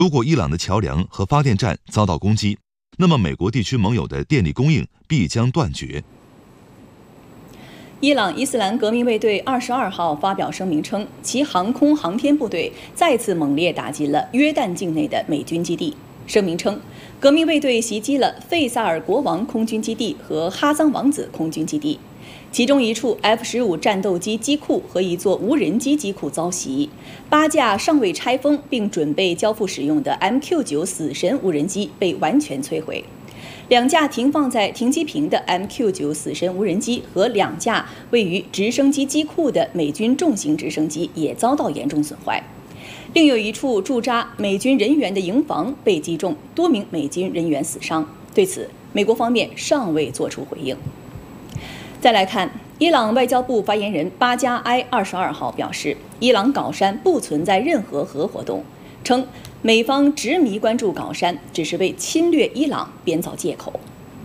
如果伊朗的桥梁和发电站遭到攻击，那么美国地区盟友的电力供应必将断绝。 伊朗伊斯兰革命卫队22号发表声明称，其航空航天部队再次猛烈打击了约旦境内的美军基地。声明称，革命卫队袭击了费萨尔国王空军基地和哈桑王子空军基地，其中一处 F-15战斗机机库和一座无人机机库遭袭，8架尚未拆封并准备交付使用的 MQ-9死神无人机被完全摧毁。2架停放在停机坪的 MQ-9死神无人机和2架位于直升机机库的美军重型直升机也遭到严重损坏。另有一处驻扎美军人员的营房被击中，多名美军人员死伤。对此，美国方面尚未作出回应。再来看，伊朗外交部发言人巴加埃22号表示，伊朗搞山不存在任何核活动，称美方执迷关注搞山，只是为侵略伊朗编造借口。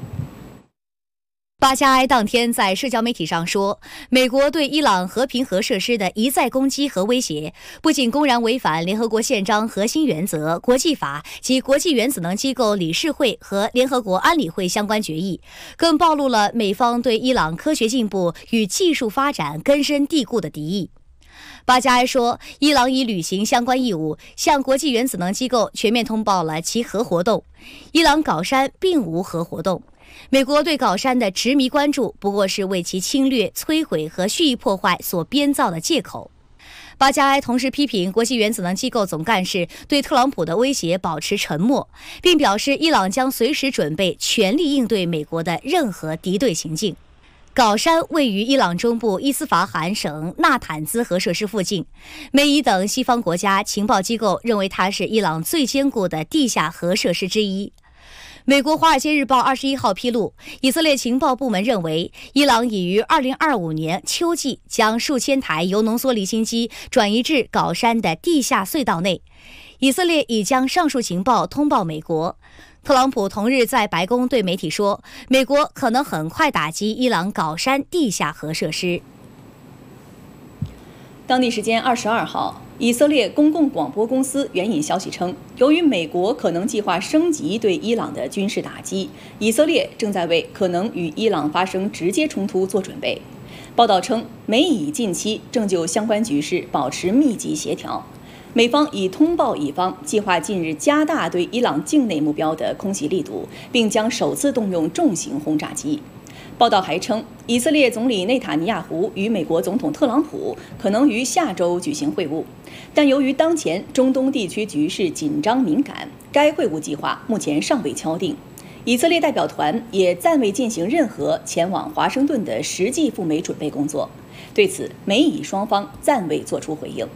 巴加埃当天在社交媒体上说，美国对伊朗和平核设施的一再攻击和威胁，不仅公然违反联合国宪章核心原则、国际法及国际原子能机构理事会和联合国安理会相关决议，更暴露了美方对伊朗科学进步与技术发展根深蒂固的敌意。巴加埃说，伊朗已履行相关义务，向国际原子能机构全面通报了其核活动。伊朗搞山并无核活动。美国对搞山的执迷关注，不过是为其侵略、摧毁和蓄意破坏所编造的借口。巴加埃同时批评国际原子能机构总干事对特朗普的威胁保持沉默，并表示伊朗将随时准备全力应对美国的任何敌对行径。搞山位于伊朗中部伊斯法罕省纳坦兹核设施附近，美伊等西方国家情报机构认为它是伊朗最坚固的地下核设施之一。美国《华尔街日报》21号披露，以色列情报部门认为，伊朗已于2025年秋季将数千台铀浓缩离心机转移至搞山的地下隧道内。以色列已将上述情报通报美国。特朗普同日在白宫对媒体说，美国可能很快打击伊朗搞山地下核设施。 当地时间22号，以色列公共广播公司援引消息称，由于美国可能计划升级对伊朗的军事打击，以色列正在为可能与伊朗发生直接冲突做准备。报道称，美以近期正就相关局势保持密集协调。美方已通报以方计划近日加大对伊朗境内目标的空袭力度，并将首次动用重型轰炸机。报道还称，以色列总理内塔尼亚胡与美国总统特朗普可能于下周举行会晤，但由于当前中东地区局势紧张敏感，该会晤计划目前尚未敲定。以色列代表团也暂未进行任何前往华盛顿的实际赴美准备工作。对此，美以双方暂未作出回应。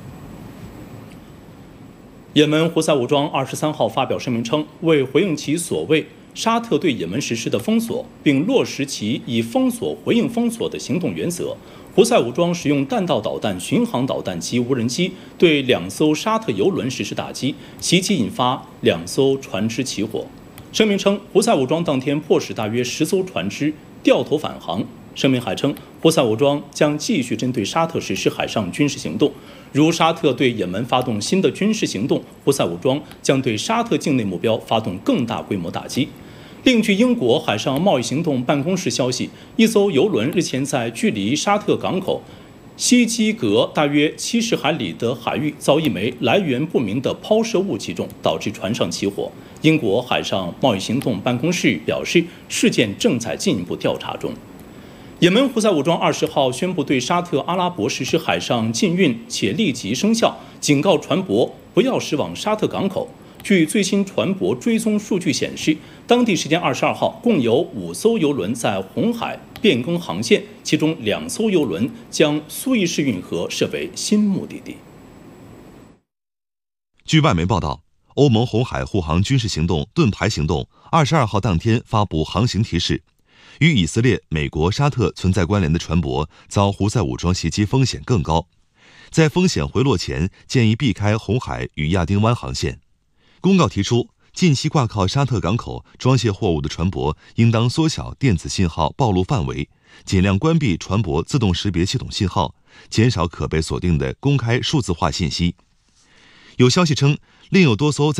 也门胡塞武装23号发表声明称，为回应其所谓沙特对也门实施的封锁，并落实其以封锁回应封锁的行动原则，胡塞武装使用弹道导弹、巡航导弹及无人机对2艘沙特油轮实施打击，袭击引发2艘船只起火。声明称，胡塞武装当天迫使大约10艘船只掉头返航。声明还称，胡塞武装将继续针对沙特实施海上军事行动，如沙特对也门发动新的军事行动，胡塞武装将对沙特境内目标发动更大规模打击。另据英国海上贸易行动办公室消息，一艘油轮日前在距离沙特港口希基格大约70海里的海域遭一枚来源不明的抛射物击中，导致船上起火。英国海上贸易行动办公室表示，事件正在进一步调查中。也门胡塞武装20号宣布对沙特阿拉伯实施海上禁运，且立即生效，警告船舶不要驶往沙特港口。据最新船舶追踪数据显示，当地时间22号，共有5艘油轮在红海变更航线，其中2艘油轮将苏伊士运河设为新目的地。 据外媒报道，欧盟红海护航军事行动盾牌行动22号当天发布航行提示，与以色列、美国、沙特存在关联的船舶遭胡塞武装袭击风险更高，在风险回落前，建议避开红海与亚丁湾航线。公告提出，近期挂靠沙特港口装卸货物的船舶应当缩小电子信号暴露范围，尽量关闭船舶自动识别系统信号，减少可被锁定的公开数字化信息。有消息称， 另有多艘